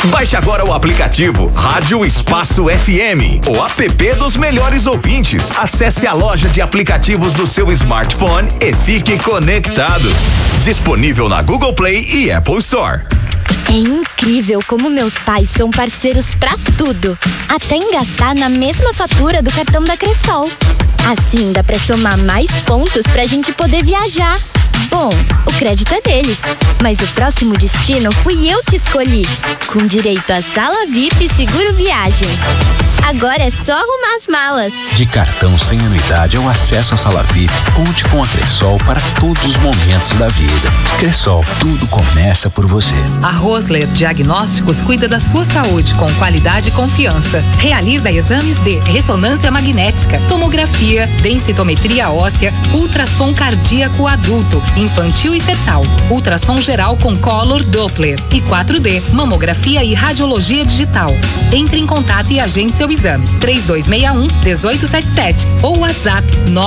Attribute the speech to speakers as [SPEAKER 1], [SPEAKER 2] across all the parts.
[SPEAKER 1] Baixe agora o aplicativo Rádio Espaço FM, o app dos melhores ouvintes. Acesse a loja de aplicativos do seu smartphone e fique conectado. Disponível na Google Play e Apple Store.
[SPEAKER 2] É incrível como meus pais são parceiros pra tudo, até em gastar na mesma fatura do cartão da Cressol. Assim dá pra somar mais pontos pra gente poder viajar. Bom, o crédito é deles, mas o próximo destino fui eu que escolhi, com direito a sala VIP e seguro viagem. Agora é só arrumar as malas.
[SPEAKER 3] De cartão sem anuidade ao acesso à sala VIP, conte com a Cressol para todos os momentos da vida. Cressol, tudo começa por você.
[SPEAKER 4] A Rosler Diagnósticos cuida da sua saúde com qualidade e confiança. Realiza exames de ressonância magnética, tomografia, densitometria óssea, ultrassom cardíaco adulto, infantil e fetal, ultrassom geral com Color Doppler e 4D, mamografia e radiologia digital. Entre em contato e agende seu exame. 3261-1877 ou WhatsApp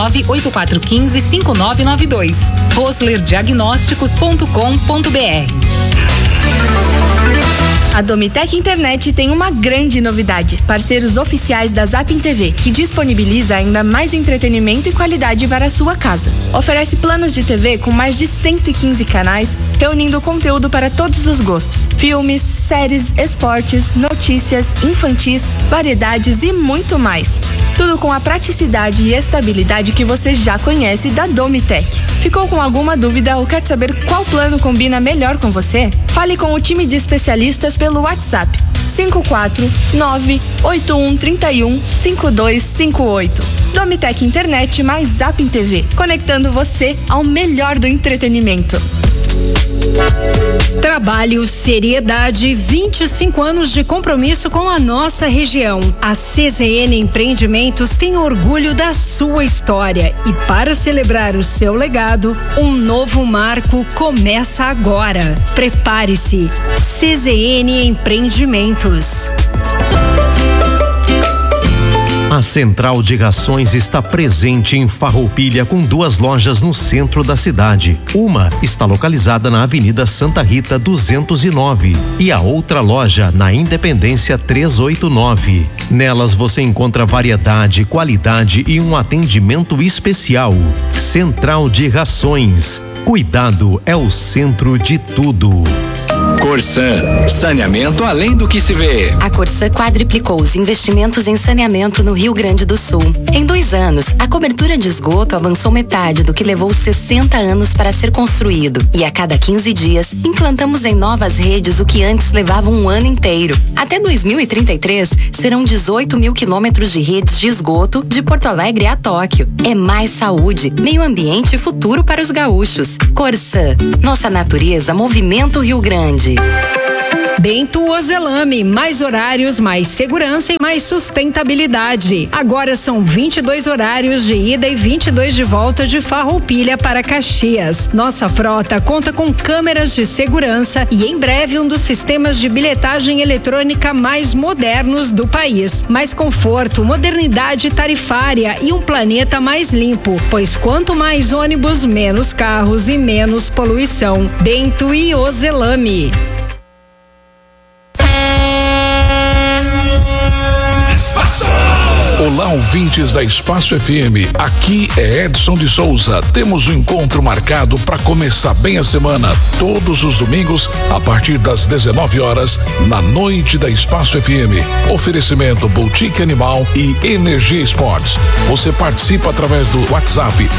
[SPEAKER 4] 98415-5992. roslerdiagnósticos.com.br.
[SPEAKER 5] A Domitec Internet tem uma grande novidade. Parceiros oficiais da Zapping TV, que disponibiliza ainda mais entretenimento e qualidade para a sua casa. Oferece planos de TV com mais de 115 canais, reunindo conteúdo para todos os gostos. Filmes, séries, esportes, notícias, infantis, variedades e muito mais. Tudo com a praticidade e estabilidade que você já conhece da Domitec. Ficou com alguma dúvida ou quer saber qual plano combina melhor com você? Fale com o time de especialistas pelo WhatsApp 549-8131-5258. Domitec Internet mais Zapping TV, conectando você ao melhor do entretenimento.
[SPEAKER 6] Trabalho, seriedade, 25 anos de compromisso com a nossa região. A CZN Empreendimentos tem orgulho da sua história e para celebrar o seu legado, um novo marco começa agora. Prepare-se. CZN Empreendimentos.
[SPEAKER 7] A Central de Rações está presente em Farroupilha com 2 lojas no centro da cidade. Uma está localizada na Avenida Santa Rita 209 e a outra loja na Independência 389. Nelas você encontra variedade, qualidade e um atendimento especial. Central de Rações. Cuidado é o centro de tudo.
[SPEAKER 8] Corsan, saneamento além do que se vê.
[SPEAKER 9] A Corsan quadriplicou os investimentos em saneamento no Rio Grande do Sul. Em 2 anos, a cobertura de esgoto avançou metade do que levou 60 anos para ser construído. E a cada 15 dias, implantamos em novas redes o que antes levava um ano inteiro. Até 2033, serão 18 mil quilômetros de redes de esgoto de Porto Alegre a Tóquio. É mais saúde, meio ambiente e futuro para os gaúchos. Corsan, nossa natureza movimenta o Rio Grande.
[SPEAKER 6] Bento Ozelame, mais horários, mais segurança e mais sustentabilidade. Agora são 22 horários de ida e 22 de volta de Farroupilha para Caxias. Nossa frota conta com câmeras de segurança e em breve um dos sistemas de bilhetagem eletrônica mais modernos do país. Mais conforto, modernidade tarifária e um planeta mais limpo, pois quanto mais ônibus, menos carros e menos poluição. Bento e Ozelame.
[SPEAKER 10] Olá, ouvintes da Espaço FM. Aqui é Edson de Souza. Temos um encontro marcado para começar bem a semana, todos os domingos, a partir das 19 horas, na noite da Espaço FM. Oferecimento Boutique Animal e Energia Esportes. Você participa através do WhatsApp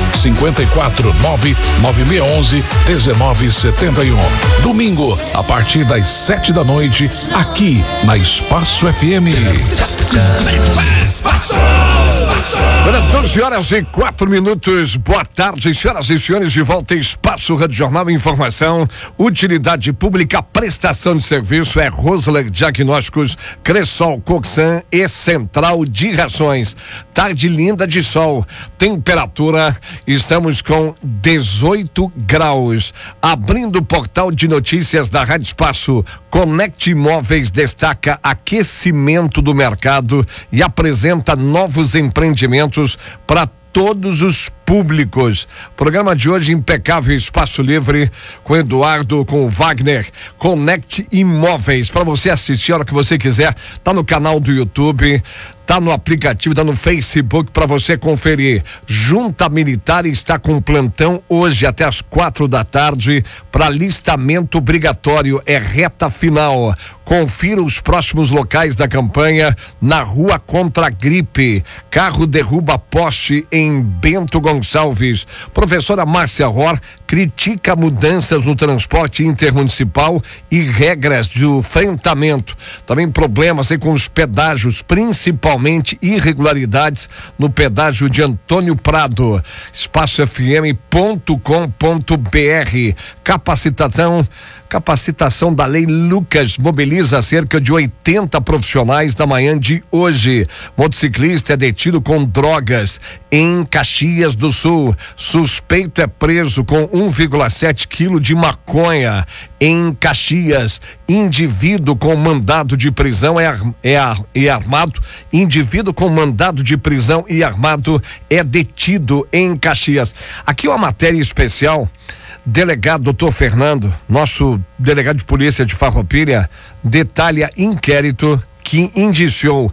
[SPEAKER 10] 549-9611-1971. Domingo, a partir das 7 da noite, aqui na Espaço FM.
[SPEAKER 11] Olha, 12h04. Boa tarde, senhoras e senhores, de volta em Espaço Rádio Jornal. Informação, utilidade pública, prestação de serviço é Rosler Diagnósticos, Cressol, Coxan e Central de Rações. Tarde linda de sol, temperatura, estamos com 18 graus. Abrindo o portal de notícias da Rádio Espaço, Conect Imóveis destaca aquecimento do mercado e apresenta novos empreendimentos para todos os públicos. Programa de hoje impecável, espaço livre com Eduardo, com o Wagner, Connect Imóveis, para você assistir a hora que você quiser. Tá no canal do YouTube, tá no aplicativo, tá no Facebook para você conferir. Junta Militar está com plantão hoje até as 4h para alistamento obrigatório, é reta final. Confira os próximos locais da campanha na Rua Contra a Gripe. Carro derruba poste em Bento Gonçalves. Professora Márcia Ror critica mudanças no transporte intermunicipal e regras de enfrentamento. Também problemas aí com os pedágios, principalmente irregularidades no pedágio de Antônio Prado. espacofm.com.br. Capacitação da Lei Lucas mobiliza cerca de 80 profissionais na manhã de hoje. Motociclista é detido com drogas em Caxias do Sul. Suspeito é preso com 1,7 quilo de maconha em Caxias. Indivíduo com mandado de prisão é armado. Indivíduo com mandado de prisão e armado é detido em Caxias. Aqui uma matéria especial. Delegado Dr. Fernando, nosso delegado de polícia de Farroupilha, detalha inquérito que indiciou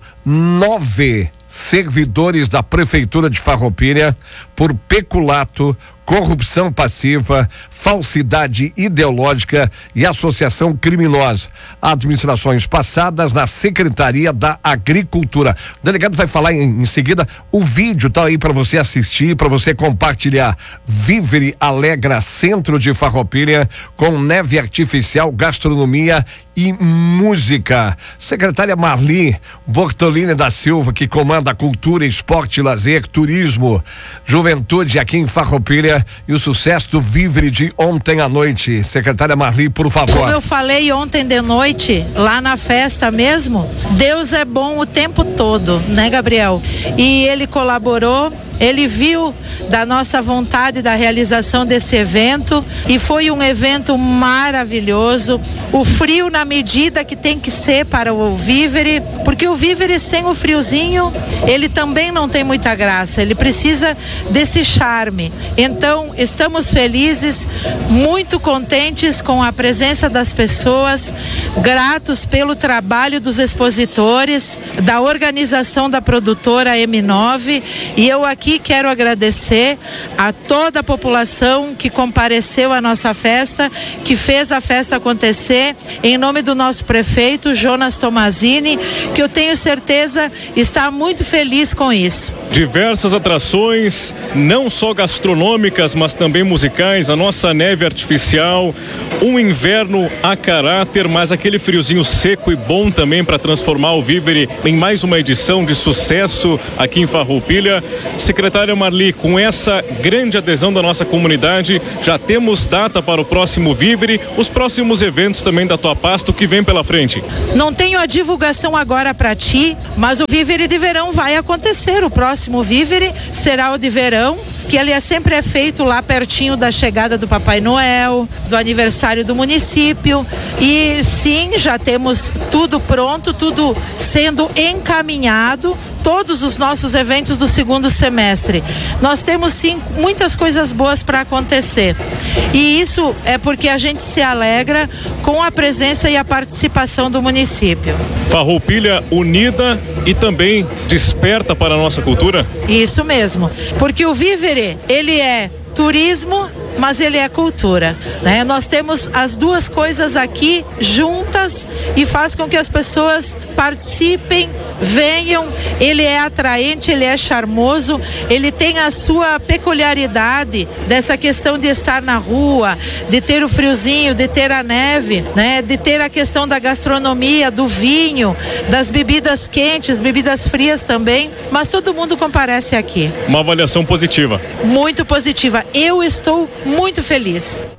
[SPEAKER 11] 9 servidores da prefeitura de Farroupilha por peculato, corrupção passiva, falsidade ideológica e associação criminosa. Administrações passadas na Secretaria da Agricultura. O delegado vai falar em seguida. O vídeo tá aí para você assistir, para você compartilhar. Vivere alegra Centro de Farroupilha com neve artificial, gastronomia e música. Secretária Marli Bortolini da Silva, que comanda a cultura, esporte, lazer, turismo, juventude aqui em Farroupilha, e o sucesso do Vivere de ontem à noite. Secretária Marli, por favor.
[SPEAKER 12] Como eu falei ontem de noite, lá na festa mesmo, Deus é bom o tempo todo, né, Gabriel? E ele colaborou, ele viu da nossa vontade da realização desse evento e foi um evento maravilhoso. O frio na medida que tem que ser para o Vivere, porque o Vivere sem o friozinho, ele também não tem muita graça, ele precisa desse charme. Então, estamos felizes, muito contentes com a presença das pessoas, gratos pelo trabalho dos expositores, da organização da produtora M9, e eu aqui quero agradecer a toda a população que compareceu à nossa festa, que fez a festa acontecer, em nome do nosso prefeito Jonas Tomazini, que eu tenho certeza está muito feliz com isso.
[SPEAKER 13] Diversas atrações, não só gastronômicas, mas também musicais, a nossa neve artificial, um inverno a caráter, mas aquele friozinho seco e bom também para transformar o Vivere em mais uma edição de sucesso aqui em Farroupilha. Secretária Marli, com essa grande adesão da nossa comunidade, já temos data para o próximo Vivere, os próximos eventos também da tua pasta, o que vem pela frente?
[SPEAKER 12] Não tenho a divulgação agora para ti, mas o Vivere de verão vai acontecer. O próximo Vivere será o de verão, que ele sempre é feito lá pertinho da chegada do Papai Noel, do aniversário do município. E sim, já temos tudo pronto, tudo sendo encaminhado, todos os nossos eventos do segundo semestre. Nós temos sim muitas coisas boas para acontecer. E isso é porque a gente se alegra com a presença e a participação do município.
[SPEAKER 13] Farroupilha unida e também desperta para a nossa cultura?
[SPEAKER 12] Isso mesmo, porque o Vivere, ele é turismo, mas ele é cultura, né? Nós temos as duas coisas aqui juntas e faz com que as pessoas participem, venham. Ele é atraente, ele é charmoso, ele tem a sua peculiaridade dessa questão de estar na rua, de ter o friozinho, de ter a neve, né? De ter a questão da gastronomia, do vinho, das bebidas quentes, bebidas frias também, mas todo mundo comparece aqui.
[SPEAKER 13] Uma avaliação positiva.
[SPEAKER 12] Muito positiva. Eu estou muito feliz.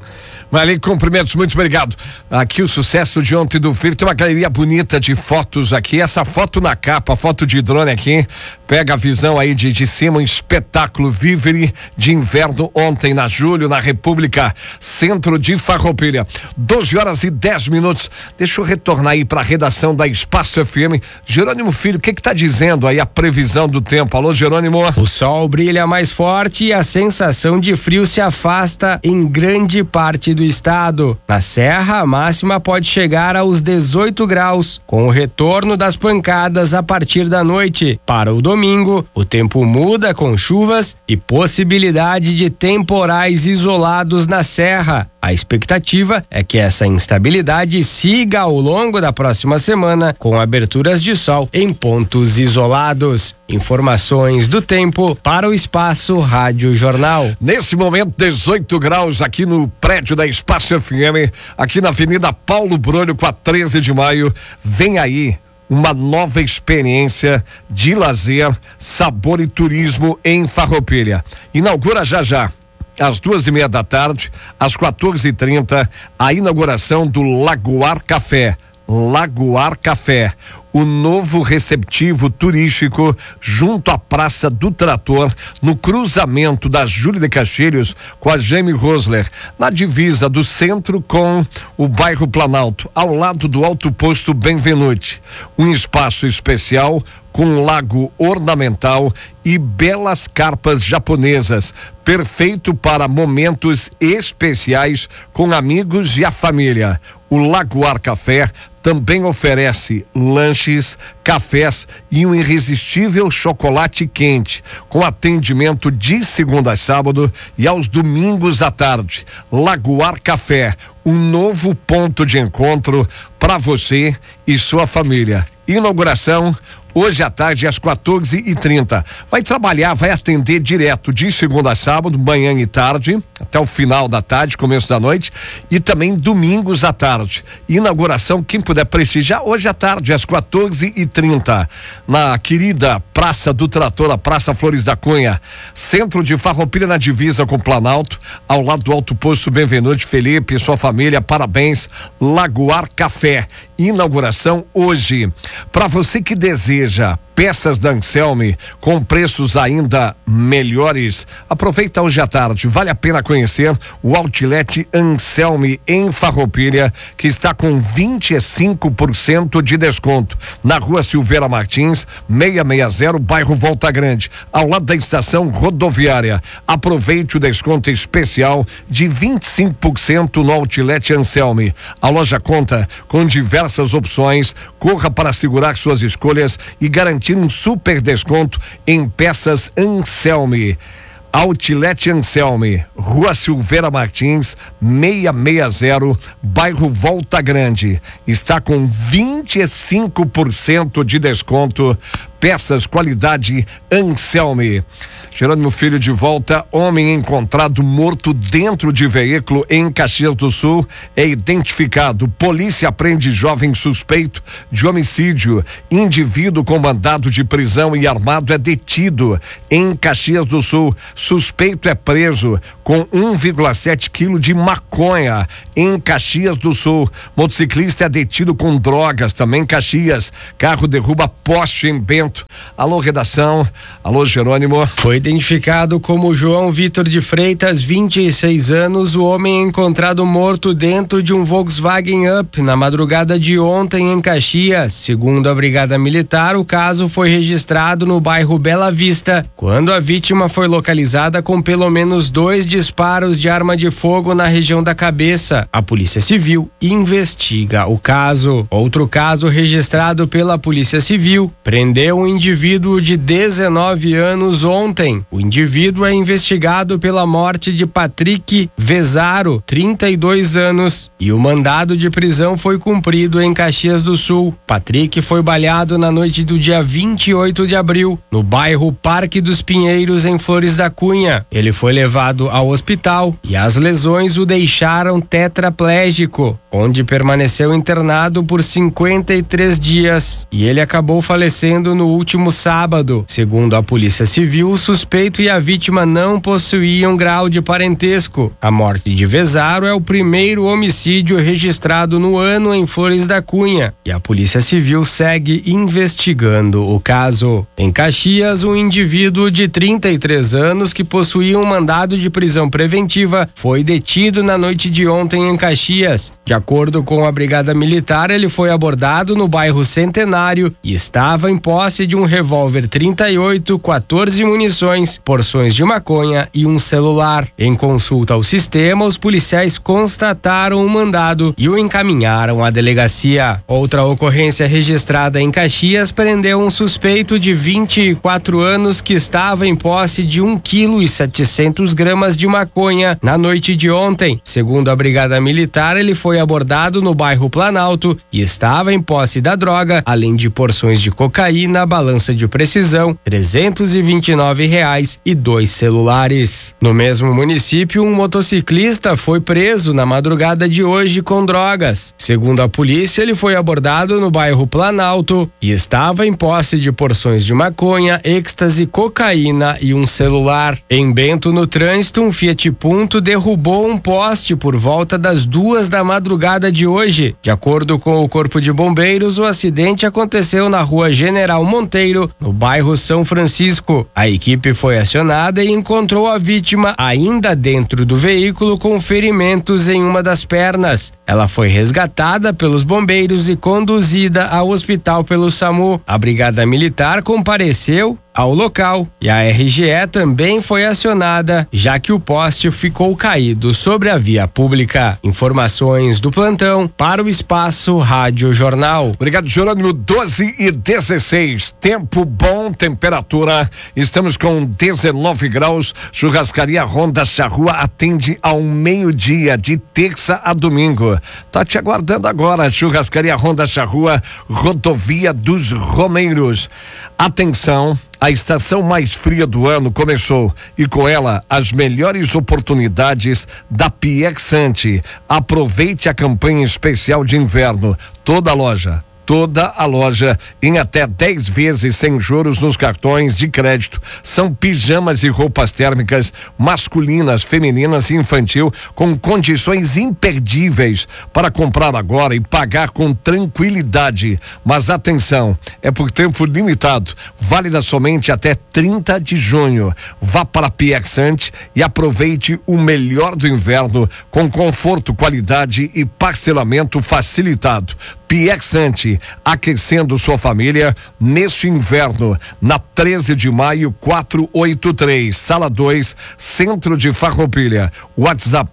[SPEAKER 11] Marli, cumprimentos, muito obrigado. Aqui o sucesso de ontem do filho, tem uma galeria bonita de fotos aqui, essa foto na capa, foto de drone aqui, pega a visão aí de cima, um espetáculo vívere de inverno ontem na Júlio, na República, centro de Farroupilha. 12h10. Deixa eu retornar aí para a redação da Espaço FM. Jerônimo Filho, o que tá dizendo aí a previsão do tempo? Alô, Jerônimo?
[SPEAKER 14] O sol brilha mais forte e a sensação de frio se afasta em grande parte do estado. Na Serra, a máxima pode chegar aos 18 graus, com o retorno das pancadas a partir da noite. Para o domingo, o tempo muda com chuvas e possibilidade de temporais isolados na Serra. A expectativa é que essa instabilidade siga ao longo da próxima semana, com aberturas de sol em pontos isolados. Informações do tempo para o Espaço Rádio Jornal.
[SPEAKER 11] Nesse momento, 18 graus aqui no prédio da Espaço FM, aqui na Avenida Paulo Brolho, com a 13 de maio. Vem aí uma nova experiência de lazer, sabor e turismo em Farroupilha. Inaugura já. Às 2:30 da tarde, às 14h30, a inauguração do Lagoar Café. Lagoar Café, o novo receptivo turístico junto à Praça do Trator, no cruzamento da Júlio de Castilhos com a Jaime Rosler, na divisa do centro com o bairro Planalto, ao lado do Alto Posto Benvenuti. Um espaço especial com lago ornamental e belas carpas japonesas, perfeito para momentos especiais com amigos e a família. O Lagoar Café também oferece lanches, cafés e um irresistível chocolate quente, com atendimento de segunda a sábado e aos domingos à tarde. Lagoar Café, um novo ponto de encontro para você e sua família. Inauguração hoje à tarde às 14h30. Vai trabalhar, vai atender direto de segunda a sábado, manhã e tarde, até o final da tarde, começo da noite, e também domingos à tarde. Inauguração, quem puder prestigiar, hoje à tarde às 14h30, na querida Praça do Trator, a Praça Flores da Cunha, centro de Farroupilha, na divisa com Planalto, ao lado do Alto Posto Benvenuti. Felipe e sua família, parabéns. Lagoar Café, inauguração hoje. Para você que deseja peças da Anselme com preços ainda melhores, aproveita hoje à tarde, vale a pena conhecer o Outlet Anselme em Farroupilha, que está com 25% de desconto, na Rua Silveira Martins 660, bairro Volta Grande, ao lado da estação rodoviária. Aproveite o desconto especial de 25% no Outlet Anselme. A loja conta com diversas opções, corra para segurar suas escolhas e garantir um super desconto em peças Anselme. Outlet Anselme, Rua Silveira Martins 660, bairro Volta Grande. Está com 25% de desconto. Peças qualidade Anselme. Jerônimo Filho de volta. Homem encontrado morto dentro de veículo em Caxias do Sul é identificado. Polícia prende jovem suspeito de homicídio. Indivíduo com mandado de prisão e armado é detido em Caxias do Sul. Suspeito é preso com 1,7 quilo de maconha em Caxias do Sul. Motociclista é detido com drogas também em Caxias. Carro derruba poste em Bento. Alô, redação. Alô, Jerônimo.
[SPEAKER 14] Foi identificado como João Vitor de Freitas, 26 anos, o homem encontrado morto dentro de um Volkswagen Up na madrugada de ontem em Caxias. Segundo a Brigada Militar, o caso foi registrado no bairro Bela Vista, quando a vítima foi localizada com pelo menos 2 disparos de arma de fogo na região da cabeça. A Polícia Civil investiga o caso. Outro caso registrado pela Polícia Civil prendeu um indivíduo de 19 anos ontem. O indivíduo é investigado pela morte de Patrick Vezaro, 32 anos, e o mandado de prisão foi cumprido em Caxias do Sul. Patrick foi baleado na noite do dia 28 de abril, no bairro Parque dos Pinheiros, em Flores da Cunha. Ele foi levado ao hospital e as lesões o deixaram tetraplégico, onde permaneceu internado por 53 dias, e ele acabou falecendo no no último sábado. Segundo a Polícia Civil, o suspeito e a vítima não possuíam grau de parentesco. A morte de Vezaro é o primeiro homicídio registrado no ano em Flores da Cunha e a Polícia Civil segue investigando o caso. Em Caxias, um indivíduo de 33 anos que possuía um mandado de prisão preventiva foi detido na noite de ontem em Caxias. De acordo com a Brigada Militar, ele foi abordado no bairro Centenário e estava em posse de um revólver 38, 14 munições, porções de maconha e um celular. Em consulta ao sistema, os policiais constataram o mandado e o encaminharam à delegacia. Outra ocorrência registrada em Caxias prendeu um suspeito de 24 anos que estava em posse de 1,7 kg de maconha na noite de ontem. Segundo a Brigada Militar, ele foi abordado no bairro Planalto e estava em posse da droga, além de porções de cocaína, balança de precisão, R$329 e 2 celulares. No mesmo município, um motociclista foi preso na madrugada de hoje com drogas. Segundo a polícia, ele foi abordado no bairro Planalto e estava em posse de porções de maconha, êxtase, cocaína e um celular. Em Bento, no trânsito, um Fiat Punto derrubou um poste por volta das 2 da madrugada de hoje. De acordo com o Corpo de Bombeiros, o acidente aconteceu na rua General Monteiro, no bairro São Francisco. A equipe foi acionada e encontrou a vítima ainda dentro do veículo com ferimentos em uma das pernas. Ela foi resgatada pelos bombeiros e conduzida ao hospital pelo SAMU. A Brigada Militar compareceu ao local e a RGE também foi acionada, já que o poste ficou caído sobre a via pública. Informações do plantão para o Espaço Rádio Jornal.
[SPEAKER 11] Obrigado, Jerônimo. 12:16. Tempo bom, temperatura. Estamos com 19 graus. Churrascaria Ronda Charrua atende ao meio-dia, de terça a domingo. Tá te aguardando agora. Churrascaria Ronda Charrua, Rodovia dos Romeiros. Atenção, a estação mais fria do ano começou e com ela as melhores oportunidades da Piexante. Aproveite a campanha especial de inverno. Toda a loja em até 10 vezes sem juros nos cartões de crédito. São pijamas e roupas térmicas masculinas, femininas e infantil com condições imperdíveis para comprar agora e pagar com tranquilidade. Mas atenção, é por tempo limitado, válida somente até 30 de junho. Vá para a Piexante e aproveite o melhor do inverno com conforto, qualidade e parcelamento facilitado. Piexante, aquecendo sua família neste inverno, na 13 de maio 483, sala 2, centro de Farroupilha. WhatsApp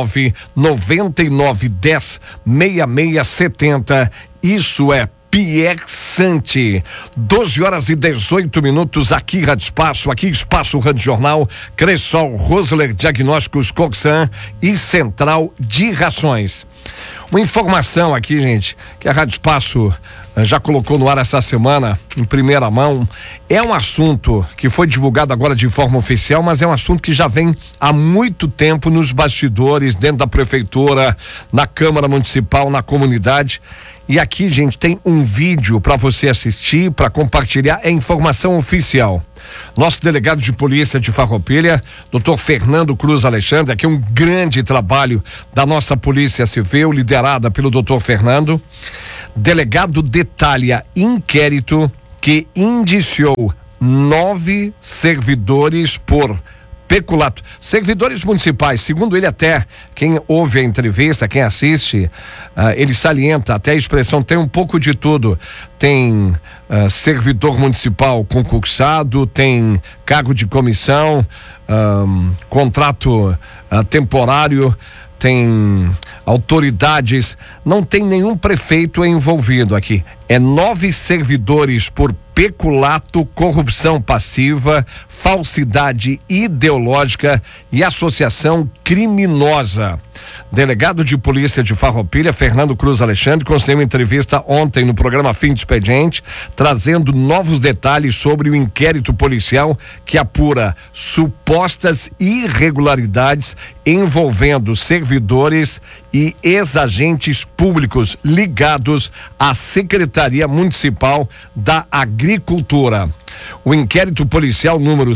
[SPEAKER 11] 99910 6670. Isso é Piexante. 12h18 aqui Rádio Espaço, aqui Espaço Rádio Jornal, Cressol, Rosler Diagnósticos, Coxan e Central de Rações. Uma informação aqui, gente, que a Rádio Espaço já colocou no ar essa semana, em primeira mão. É um assunto que foi divulgado agora de forma oficial, mas é um assunto que já vem há muito tempo nos bastidores, dentro da prefeitura, na Câmara Municipal, na comunidade. E aqui, gente, tem um vídeo para você assistir, para compartilhar, é informação oficial. Nosso delegado de polícia de Farroupilha, Dr. Fernando Cruz Alexandre, aqui um grande trabalho da nossa Polícia Civil, liderada pelo Dr. Fernando. Delegado detalha inquérito que indiciou 9 servidores por peculato. Servidores municipais, segundo ele, até quem ouve a entrevista, quem assiste, ele salienta até a expressão, tem um pouco de tudo. Tem servidor municipal concursado, tem cargo de comissão, contrato temporário, tem autoridades, não tem nenhum prefeito envolvido aqui. É 9 servidores por peculato, corrupção passiva, falsidade ideológica e associação criminosa. Delegado de Polícia de Farroupilha, Fernando Cruz Alexandre, concedeu uma entrevista ontem no programa Fim de Expediente, trazendo novos detalhes sobre o inquérito policial que apura supostas irregularidades envolvendo servidores e ex-agentes públicos ligados à Secretaria Municipal da Agricultura. O inquérito policial número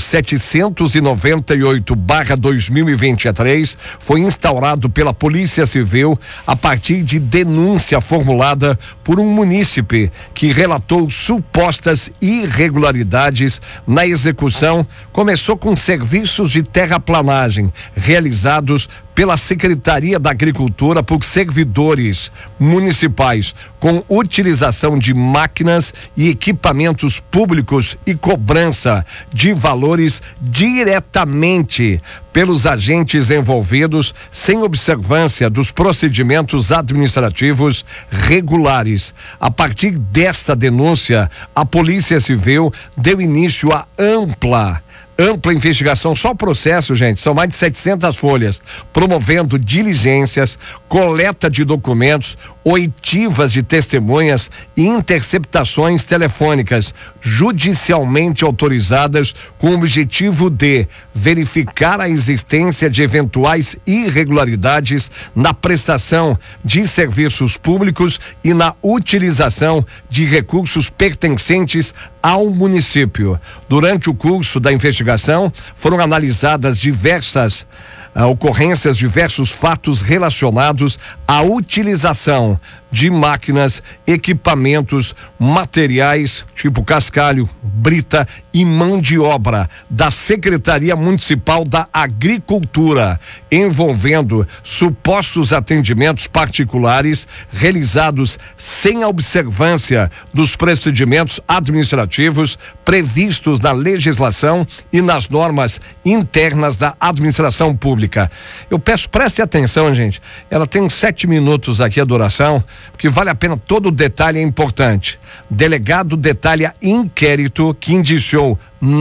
[SPEAKER 11] 798/2023 foi instaurado pela Polícia Civil a partir de denúncia formulada por um munícipe que relatou supostas irregularidades na execução. Começou com serviços de terraplanagem realizados pela Secretaria da Agricultura por servidores municipais, com utilização de máquinas e equipamentos públicos e cobrança de valores diretamente pelos agentes envolvidos, sem observância dos procedimentos administrativos regulares. A partir desta denúncia, a Polícia Civil deu início a ampla investigação, só o processo, gente, são mais de 700 folhas, promovendo diligências, coleta de documentos, oitivas de testemunhas e interceptações telefônicas judicialmente autorizadas com o objetivo de verificar a existência de eventuais irregularidades na prestação de serviços públicos e na utilização de recursos pertencentes ao município. Durante o curso da investigação, foram analisadas diversas ocorrências, diversos fatos relacionados à utilização de máquinas, equipamentos, materiais, tipo cascalho, brita e mão de obra da Secretaria Municipal da Agricultura, envolvendo supostos atendimentos particulares realizados sem a observância dos procedimentos administrativos previstos na legislação e nas normas internas da administração pública. Eu peço, preste atenção, gente. Ela tem 7 minutos aqui a duração, porque vale a pena, todo o detalhe é importante. Delegado detalha inquérito que indiciou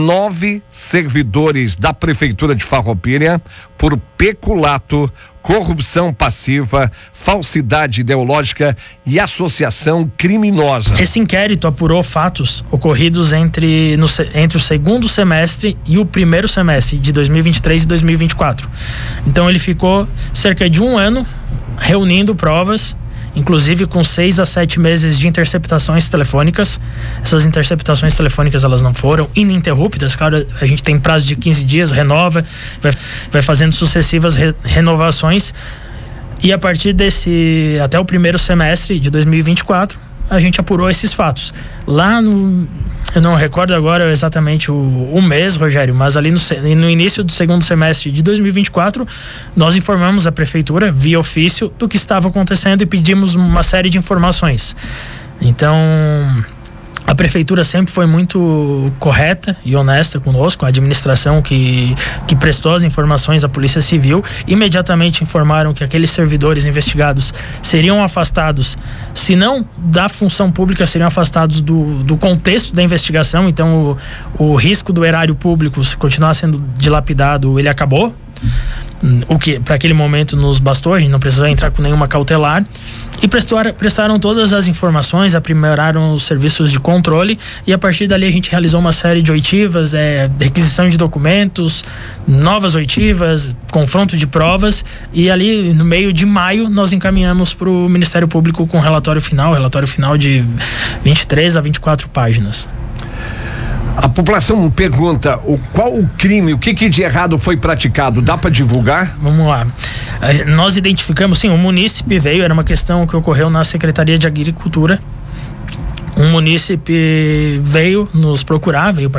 [SPEAKER 11] 9 servidores da Prefeitura de Farroupilha por peculato, corrupção passiva, falsidade ideológica e associação criminosa.
[SPEAKER 15] Esse inquérito apurou fatos ocorridos entre o segundo semestre e o primeiro semestre de 2023 e 2024. Então ele ficou cerca de 1 ano reunindo provas, inclusive com 6 a 7 meses de interceptações telefônicas. Essas interceptações telefônicas, elas não foram ininterruptas, claro, a gente tem prazo de 15 dias, renova, vai fazendo sucessivas renovações, e a partir até o primeiro semestre de 2024, a gente apurou esses fatos. Eu não recordo agora exatamente o mês, Rogério, mas ali no início do segundo semestre de 2024, nós informamos a Prefeitura, via ofício, do que estava acontecendo e pedimos uma série de informações. Então, a Prefeitura sempre foi muito correta e honesta conosco, a administração que prestou as informações à Polícia Civil, imediatamente informaram que aqueles servidores investigados seriam afastados, se não da função pública, seriam afastados do contexto da investigação. Então o risco do erário público, se continuar sendo dilapidado, ele acabou. O que para aquele momento nos bastou, a gente não precisou entrar com nenhuma cautelar, e prestaram todas as informações, aprimoraram os serviços de controle, e a partir dali a gente realizou uma série de oitivas, requisição de documentos, novas oitivas, confronto de provas, e ali no meio de maio nós encaminhamos para o Ministério Público com relatório final de 23 a 24 páginas.
[SPEAKER 11] A população pergunta qual o crime, o que de errado foi praticado, dá para divulgar?
[SPEAKER 15] Vamos lá. Nós identificamos, sim, o munícipe veio, era uma questão que ocorreu na Secretaria de Agricultura. Um munícipe veio nos procurar, veio